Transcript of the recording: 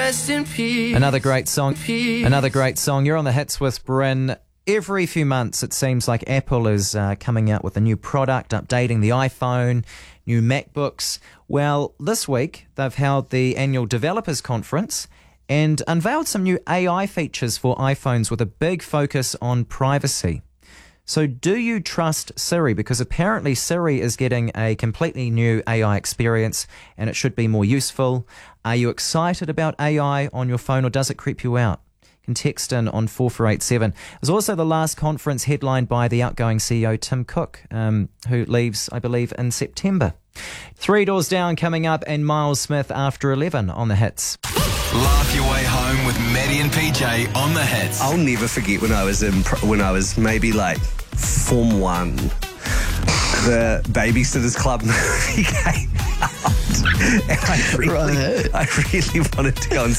rest in peace. Another great song. You're on the hits with Bryn. Every few months, it seems like Apple is coming out with a new product, updating the iPhone, new MacBooks. Well, this week, they've held the annual Developers Conference and unveiled some new AI features for iPhones with a big focus on privacy. So do you trust Siri? Because apparently Siri is getting a completely new AI experience and it should be more useful. Are you excited about AI on your phone, or does it creep you out? You can text in on 4487. It was also the last conference headlined by the outgoing CEO Tim Cook, who leaves, I believe, in September. Three Doors Down coming up, and Miles Smith after 11 on the hits. Laugh your way home with Maddie and PJ on the hits. I'll never forget when I was maybe like Form 1. The Babysitters Club movie came out. And I really wanted to go and